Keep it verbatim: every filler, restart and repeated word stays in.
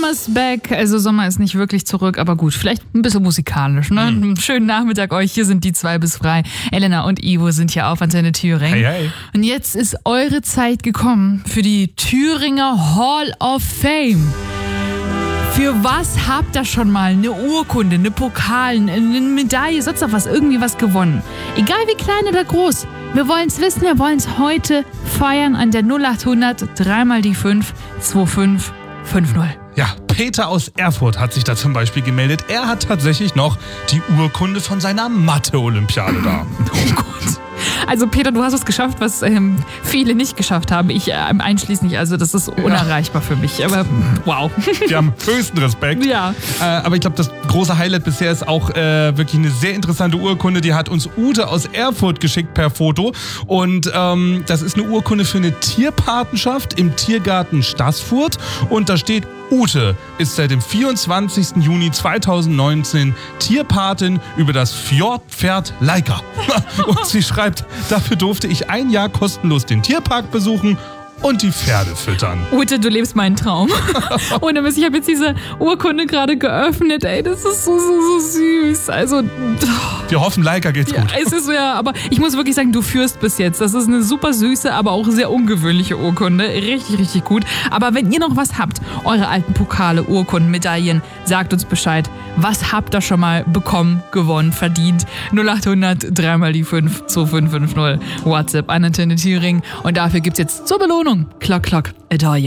Summer's back. Also Sommer ist nicht wirklich zurück, aber gut, vielleicht ein bisschen musikalisch. Ne? Mhm. Einen schönen Nachmittag euch. Hier sind die zwei bis frei. Elena und Ivo sind hier auf Antenne Thüringen. Hey, hey. Und jetzt ist eure Zeit gekommen für die Thüringer Hall of Fame. Für was habt ihr schon mal eine Urkunde, eine Pokal, eine Medaille, sonst noch was, irgendwie was gewonnen? Egal wie klein oder groß. Wir wollen es wissen, wir wollen es heute feiern an der null acht hundert drei mal die fünf zwei fünf fünf null. Ja, Peter aus Erfurt hat sich da zum Beispiel gemeldet. Er hat tatsächlich noch die Urkunde von seiner Mathe-Olympiade da. Oh Gott. Also Peter, du hast es geschafft, was ähm, viele nicht geschafft haben. Ich äh, einschließlich, also das ist unerreichbar ja. für mich. Aber wow. Wir haben höchsten Respekt. Ja. Äh, aber ich glaube, das große Highlight bisher ist auch äh, wirklich eine sehr interessante Urkunde. Die hat uns Ute aus Erfurt geschickt per Foto. Und ähm, das ist eine Urkunde für eine Tierpatenschaft im Tiergarten Staßfurt. Und da steht: Ute ist seit dem vierundzwanzigsten Juni zweitausendneunzehn Tierpatin über das Fjordpferd Laika. Und sie schreibt, dafür durfte ich ein Jahr kostenlos den Tierpark besuchen und die Pferde füttern. Ute, du lebst meinen Traum. Ohne Mist, ich habe jetzt diese Urkunde gerade geöffnet. Ey, das ist so, so, so süß. Also, wir hoffen, Laika geht's ja, gut. Es ist ja, aber ich muss wirklich sagen, du führst bis jetzt. Das ist eine super süße, aber auch sehr ungewöhnliche Urkunde. Richtig, richtig gut. Aber wenn ihr noch was habt, eure alten Pokale, Urkunden, Medaillen, sagt uns Bescheid. Was habt ihr schon mal bekommen, gewonnen, verdient? null acht hundert drei mal die fünf zwei fünf fünf null. WhatsApp an Antenne Thüringen. Und dafür gibt's jetzt zur Belohnung Klock, Klock, Medaille.